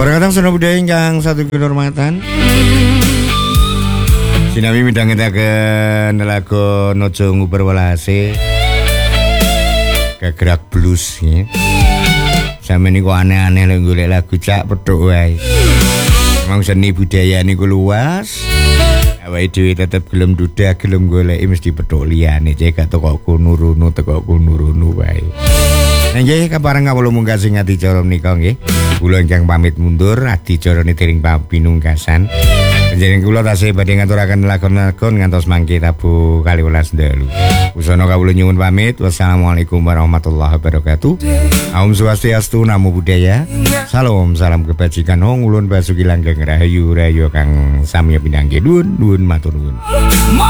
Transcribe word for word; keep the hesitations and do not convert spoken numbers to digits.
Para kadang sono budaya ingkang satu kehormatan. Sinami midhangetaken lagu Nojo Nguber Welase. Gerak blues ya. Sampe niku aneh-aneh lek golek lagu cak pedhok wae. Memang seni budaya niku luas. Awake dhewe tetep gelem duda, gelem goleki mesti pedhok liyane, cek gak teko kunurunu teko kunurunu wae. Nggih, kapareng kawula munggah sing adicara menika nggih. Kula ingkang pamit mundur, adicara nitering pinungkasan. Panjenengan kula tasih badhe ngaturaken lakon-lakon ngantos mangke tabuh kali welas dalu. Usana kawula nyuwun pamit. Wassalamualaikum warahmatullahi wabarakatuh. Aum Swastiastu, Namo Buddhaya. Salam, salam kebajikan. Hong ulun basuki langgeng rahayu rahayu kang samya pinangge nuwun nuwun matur nuwun.